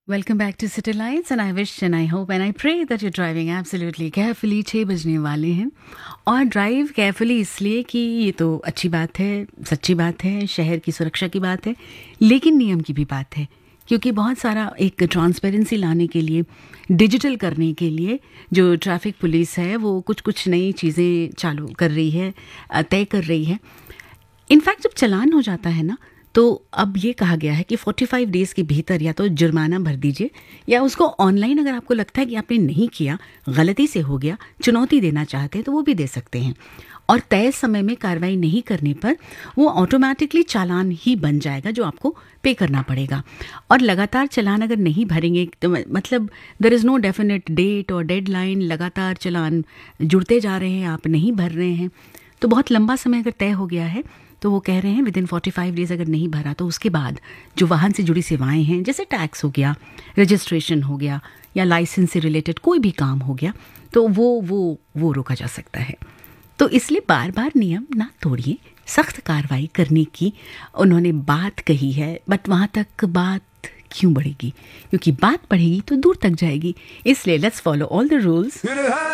Welcome back to City Lights and I wish and I hope and I pray that you're driving absolutely carefully. 6 बजने वाले हैं और drive carefully इसलिए कि ये तो अच्छी बात है, सच्ची बात है, शहर की सुरक्षा की बात है, लेकिन नियम की भी बात है क्योंकि बहुत सारा एक ट्रांसपेरेंसी लाने के लिए, डिजिटल करने के लिए जो ट्रैफिक पुलिस है वो कुछ नई चीज़ें चालू कर रही है, तय कर रही है. इनफैक्ट जब चालान हो जाता है ना तो अब ये कहा गया है कि 45 डेज़ के भीतर या तो जुर्माना भर दीजिए या उसको ऑनलाइन अगर आपको लगता है कि आपने नहीं किया, गलती से हो गया, चुनौती देना चाहते हैं तो वो भी दे सकते हैं. और तय समय में कार्रवाई नहीं करने पर वो ऑटोमेटिकली चालान ही बन जाएगा जो आपको पे करना पड़ेगा. और लगातार चालान अगर नहीं भरेंगे तो मतलब there is no definite date और डेडलाइन, लगातार चालान जुड़ते जा रहे हैं, आप नहीं भर रहे हैं तो बहुत लंबा समय अगर तय हो गया है तो वो कह रहे हैं विदिन 45 डेज़ अगर नहीं भरा तो उसके बाद जो वाहन से जुड़ी सेवाएं हैं जैसे टैक्स हो गया, रजिस्ट्रेशन हो गया या लाइसेंस से रिलेटेड कोई भी काम हो गया तो वो रोका जा सकता है. तो इसलिए बार बार नियम ना तोड़िए, सख्त कार्रवाई करने की उन्होंने बात कही है. बट वहाँ तक बात क्यों बढ़ेगी? क्योंकि बात बढ़ेगी तो दूर तक जाएगी. इसलिए let's follow all the rules.